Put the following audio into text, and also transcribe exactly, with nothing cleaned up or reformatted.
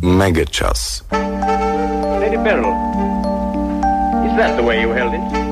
Mega Čas. Lady Beryl, is that the way you held it?